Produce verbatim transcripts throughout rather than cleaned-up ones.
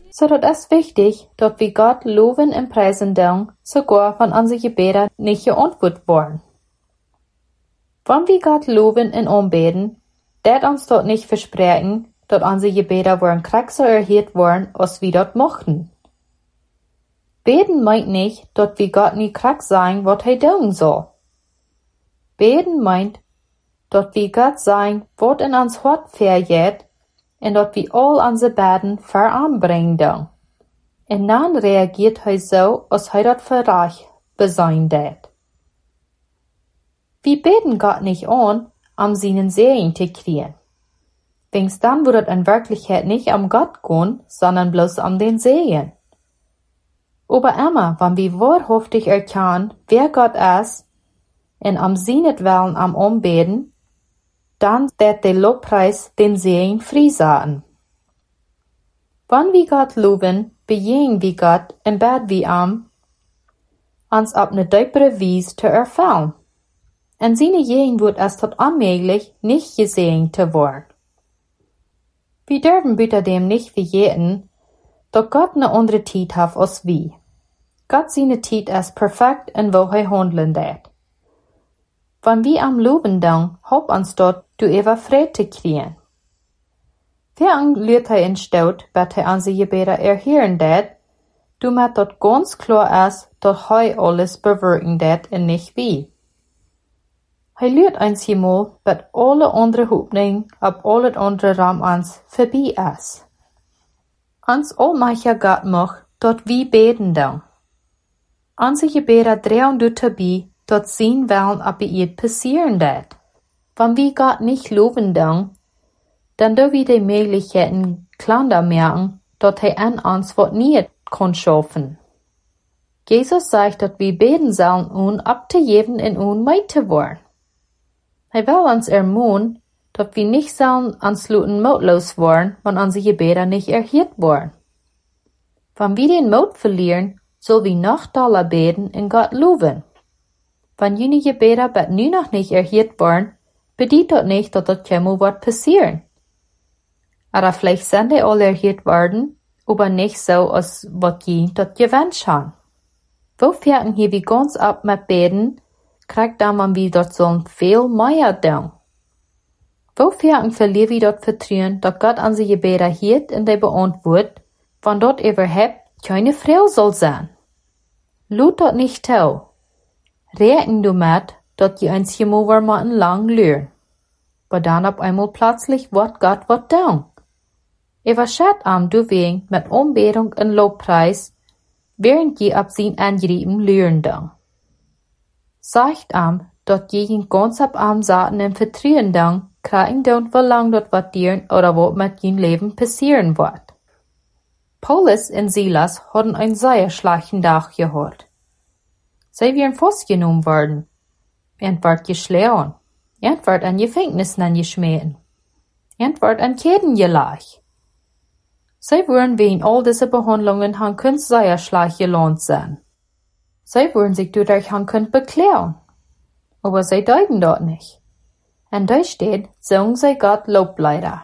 So dat ist wichtig, dat wir Gott loben und preisen dürfen, sogar wenn unsere Gebete nicht geantwortet worden. Wenn wir Gott loben und anbeten, dat uns dort nicht versprechen, dat unsere Gebete worden krieger erhört worden, als wir dort mochten. Beten meint nicht, dat wir Gott nie krieg sagen, wat hij doen soll. Beten meint, dat wir Gott sagen, wat in ons hart vergeht, en dat wir all unsere Beten ver aanbrengen doen. En dan reagiert hij so, als hij dat für reich besein dat. Wir beten Gott nicht an, um seinen Segen zu kriegen. Wings dann wird es in Wirklichkeit nicht um Gott gehen, sondern bloß um den Segen. Aber immer, wenn wir wahrhaftig erkennen, wer Gott ist, und um seinetwillen am Anbeten, dann wird der Lobpreis den Segen freisetzen. Wenn wir Gott loben, bejegen wir Gott und beten wir ihm, uns auf eine deepere Weise zu erfüllen. Und seine Segen wird es tot unmöglich, nicht gesegnet zu werden. Wir dürfen bitte dem nicht vergessen, dass Gott eine andere Zeit hat als wir. Gott seine Zeit ist perfekt und wo er handeln wird. Wenn wir am Loben dann, hopp uns dort, du ever Friede zu kriegen. Während lehrt er in Staut, bet er unsere Gebete erhören wird, du mit dort ganz klar ist, dass er alles bewirken wird und nicht wir. Er lehrt uns einmal, bet alle andere Hoffnung ab alles andere Raum uns vorbei ist. Uns allmächtiger Gott macht, dort wir beten dann. Unsere Gebete drehen du dabei, dort sein Willen ab ihr passieren wird. Wenn wir Gott nicht loben dann, dann dürfen wir die Möglichkeiten kleiner merken, dort er an uns was nie kann schaffen. Jesus sagt, dass wir beten sollen, um abzugeben und um weiter worden. Er will uns ermahnen, dass wir nicht sollen ansonsten mutlos werden, wenn unsere Gebete nicht erhört werden. Wenn wir den Mut verlieren, soll wir noch doller beten und Gott loben. Wenn jene Gebete bet nu noch nicht erhört werden, bedeutet das nicht, dass das kemmer wird passieren. Aber vielleicht sind die alle erhört worden, aber nicht so, als was jene das gewünscht haben. Wo fährten hier wie ganz ab mit Beten, kriegt dann man wie dort sollen viel mehr tun. Wo fährten verlieren wir dort Vertrauen, dass Gott unsere Gebete hört und die beantwortet, wenn dort überhaupt keine Frau soll sein. Lut dort nicht tau. Rechnen du mit, dass die uns hier mal lang lüren. Aber dann auf einmal plötzlich wird Gott was tun. Überschätzt am du wegen mit Anbetung und Lobpreis, während je ab sein Angrieben lüren dann. Sagt am, dass je ganz ab am Saten im Vertrauen dann, kriegen dann, wie lang dort was dieren oder was mit jen Leben passieren wird. Paulus und Silas hatten einen sehr schlechten Tag gehabt. Sie wären festgenommen worden. Und wird geschlagen. Und wird an Gefängnissen geschmissen. Und wird an Ketten gelegt. Sie würden wegen all dieser Behandlungen han können sehr schlecht gelohnt sein. Sie würden sich dadurch han können beklagen. Aber sie deuten dort nicht. Und da steht, singen sie Gott Lobleider.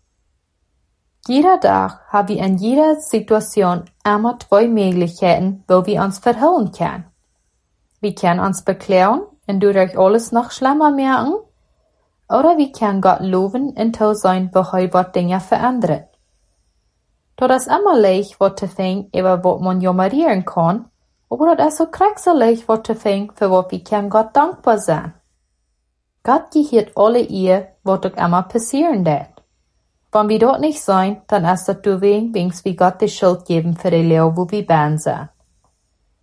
Jeder Tag haben wir in jeder Situation immer zwei Möglichkeiten, wo wir uns verhüllen können. Wir können uns beklagen und dadurch alles noch schlimmer merken, oder wir können Gott loben und toll sein, wo er was Dinge verändert. Das ist immer leicht, was zu finden, über was man jammerieren kann, aber das ist so kriegselig, was zu finden, für was wir können Gott dankbar sein. Gott gehört alle ihr, was doch immer passieren wird. Wenn wir dort nicht sein, dann ist das deswegen, wings wir Gott die Schuld geben für die Lehre, wo wir ben sind.